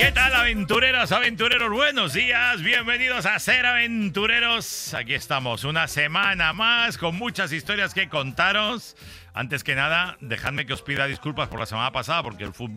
¿Qué tal, aventureras, aventureros? Buenos días, bienvenidos a Ser Aventureros. Aquí estamos, una semana más con muchas historias que contaros. Antes que nada, dejadme que os pida disculpas por la semana pasada porque el fútbol